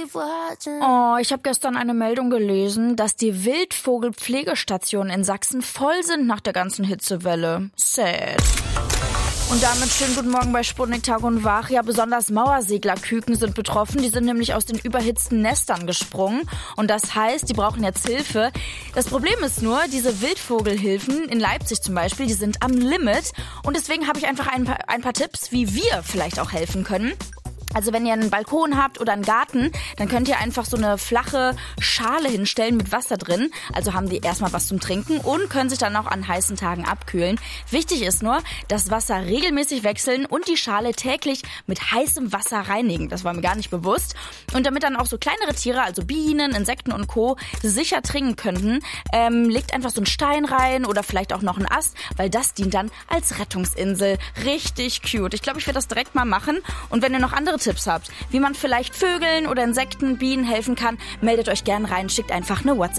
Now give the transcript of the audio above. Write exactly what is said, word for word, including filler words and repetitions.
Oh, ich habe gestern eine Meldung gelesen, dass die Wildvogelpflegestationen in Sachsen voll sind nach der ganzen Hitzewelle. Sad. Und damit schönen guten Morgen bei Sputnik Tag und Wach. Ja, besonders Mauerseglerküken sind betroffen. Die sind nämlich aus den überhitzten Nestern gesprungen. Und das heißt, die brauchen jetzt Hilfe. Das Problem ist nur, diese Wildvogelhilfen in Leipzig zum Beispiel, die sind am Limit. Und deswegen habe ich einfach ein paar, ein paar Tipps, wie wir vielleicht auch helfen können. Also wenn ihr einen Balkon habt oder einen Garten, dann könnt ihr einfach so eine flache Schale hinstellen mit Wasser drin. Also haben die erstmal was zum Trinken und können sich dann auch an heißen Tagen abkühlen. Wichtig ist nur, das Wasser regelmäßig wechseln und die Schale täglich mit heißem Wasser reinigen. Das war mir gar nicht bewusst. Und damit dann auch so kleinere Tiere, also Bienen, Insekten und Co. sicher trinken könnten, ähm, legt einfach so einen Stein rein oder vielleicht auch noch einen Ast, weil das dient dann als Rettungsinsel. Richtig cute. Ich glaube, ich werde das direkt mal machen. Und wenn ihr noch andere Tipps habt, wie man vielleicht Vögeln oder Insekten, Bienen helfen kann, meldet euch gern rein, schickt einfach eine WhatsApp.